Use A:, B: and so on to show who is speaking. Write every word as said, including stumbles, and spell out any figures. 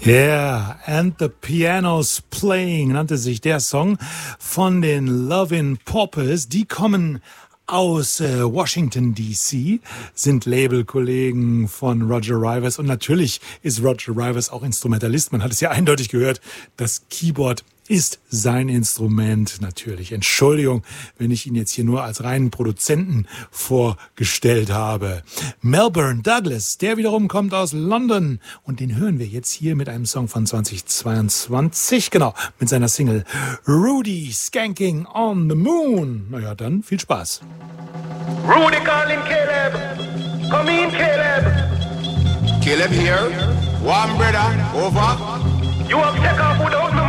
A: Yeah, and the piano's playing nannte sich der Song von den Lovin' Poppers. Die kommen aus äh, Washington D C, sind Labelkollegen von Roger Rivers und natürlich ist Roger Rivers auch Instrumentalist. Man hat es ja eindeutig gehört, das Keyboard ist sein Instrument natürlich. Entschuldigung, wenn ich ihn jetzt hier nur als reinen Produzenten vorgestellt habe. Melbourne Douglas, der wiederum kommt aus London und den hören wir jetzt hier mit einem Song von zweitausendzweiundzwanzig, genau, mit seiner Single Rudy Skanking on the Moon. Naja, dann viel Spaß.
B: Rudy calling Caleb. Come in, Caleb.
C: Caleb here. One brother, over.
B: You have take off without me.